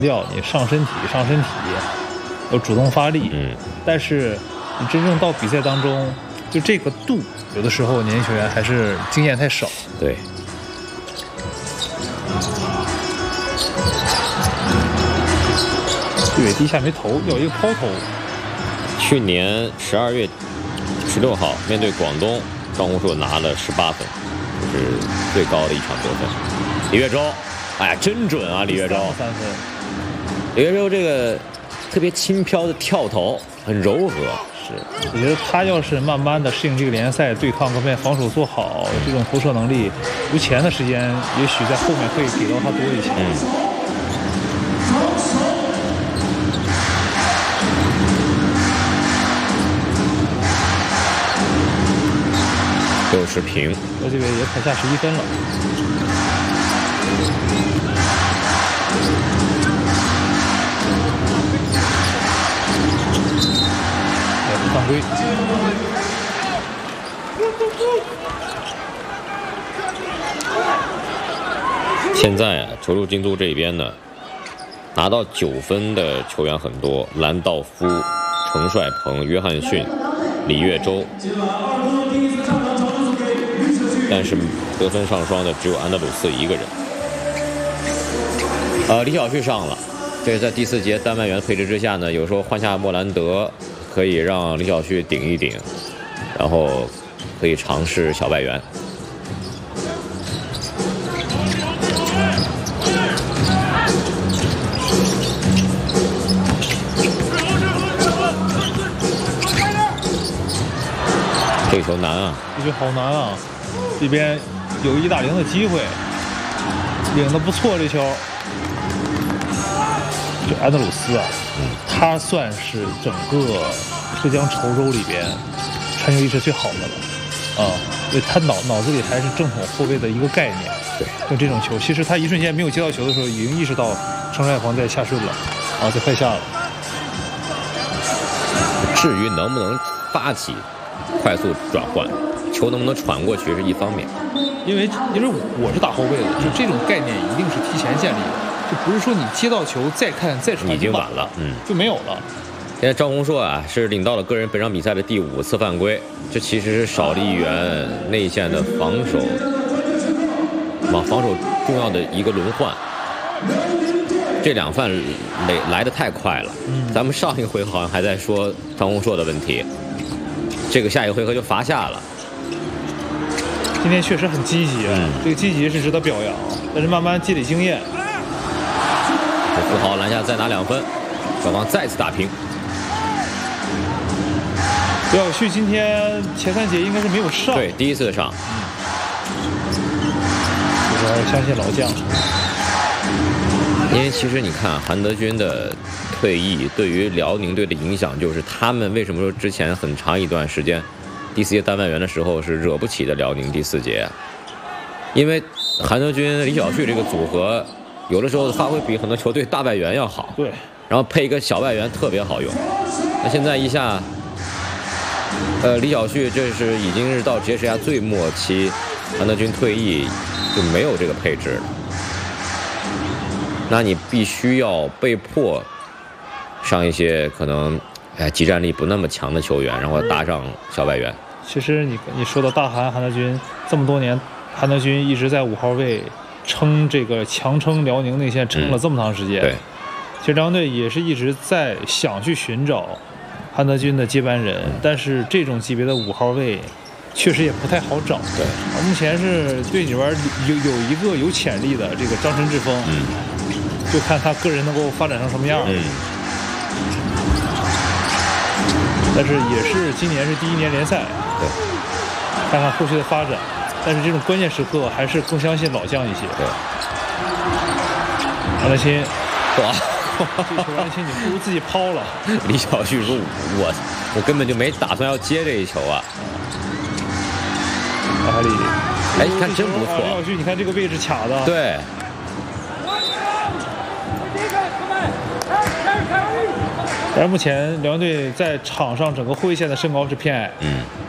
调你上身体，要主动发力。但是你真正到比赛当中，就这个度，有的时候年轻球员还是经验太少。 对。 对，低下没投，要一个抛投。 去年12月16号面对广东，张宏硕拿了18分，这是最高的一场得分。李月洲，哎呀，真准啊！李月洲 3分。 李月洲这个特别轻飘的跳投，很柔和。 是，我觉得他要是慢慢的适应这个联赛对抗各方面防守做好，这种投射能力，吴前的时间也许在后面会给到他多一些。 60平， 这个也砍下11分了。犯规。 现在啊，球路京都这边呢，拿到9分的球员很多，兰道夫、程帅鹏、约翰逊、李月洲。但是得分上双的只有安德鲁斯一个人。李晓旭上了，这是在第4节单外援配置之下呢，有时候换下莫兰德，可以让李晓旭顶一顶，然后可以尝试小外援。这球难啊！ 这球好难啊！这边有1打0的机会，领得不错这球。这安德鲁斯啊，他算是整个浙江稠州里边传球意识最好的了啊！因为他脑子里还是正统后卫的一个概念。 对， 就这种球，其实他一瞬间没有接到球的时候，已经意识到程帅鹏在下顺了啊，在快下了。 至于能不能发起快速转换，球能不能传过去是一方面， 因为我是打后卫的，就这种概念一定是提前建立的，就不是说你接到球再看再传已经晚了， 就没有了。 现在赵宏硕啊是领到了个人本场比赛的第5次犯规，这其实是少了一员内线的防守重要的一个轮换。这2犯来得太快了，咱们上一回好像还在说张宏硕的问题。这个下一个回合就罚下了。 今天确实很积极，这个积极是值得表扬，但是慢慢积累经验。 富豪篮下再拿2分，双方再次打平。 李晓旭今天前3节应该是没有上， 对，第1次上。 我相信老将， 因为其实你看韩德君的退役对于辽宁队的影响，就是他们为什么说之前很长一段时间第4节单外援的时候是惹不起的辽宁第4节，因为韩德君、李晓旭这个组合有的时候发挥比很多球队大外援要好， 对， 然后配一个小外援特别好用。那现在一下，李晓旭这是已经是到职业生涯最末期，韩德君退役就没有这个配置了，那你必须要被迫上一些可能集战力不那么强的球员，然后搭上小外援。 其实你说到大韩德君这么多年，韩德君一直在5号位撑这个强撑辽宁内线撑了这么长时间。 对， 其实辽宁队也是一直在想去寻找韩德君的接班人，但是这种级别的5号位确实也不太好找。 对， 目前是队里边有一个有潜力的这个张陈志峰，就看他个人能够发展成什么样。但是也是今年是第1年联赛， 对， 看看后续的发展。但是这种关键时刻还是更相信老将一些。 对， 安德钦， 哇， 这球安德钦你不如自己抛了。 李晓旭说我根本就没打算要接这一球啊。 马哈利， 你看真不错。 李晓旭，你看这个位置卡的。 对。 但是目前辽宁队在场上整个后卫线的身高是偏矮。